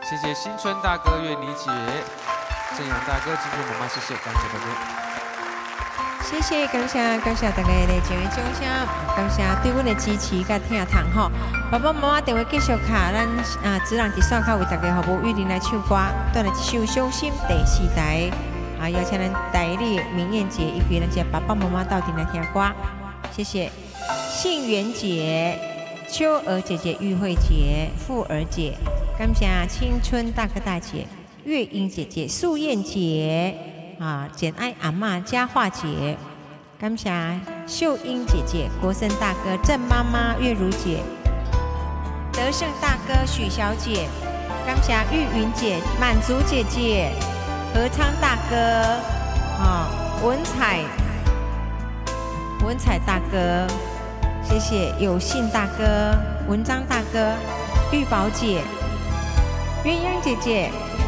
谢谢新春大哥、月妮姐、正阳大哥、金春妈妈，谢谢，感谢大家。 谢谢，感谢大家的前的掌声，感谢对阮的支持甲听糖吼。爸爸妈妈电话继续卡，咱只人伫刷卡为大家服务，玉林来唱歌，带来一首《伤心》第4台，邀请咱代理明艳姐以及咱这爸爸妈妈到底来听歌，谢谢。杏园节、秋儿姐姐、玉慧姐、富儿姐，感谢青春大哥大姐、月英姐姐、素燕姐。简爱阿嬷、佳化姐，感谢秀英姐姐、国生大哥、郑妈妈、月如姐、德胜大哥、许小姐，感谢玉云姐、满足姐姐、何昌大哥，文采大哥，谢谢有信大哥、文章大哥、玉宝姐、鸳鸯姐姐。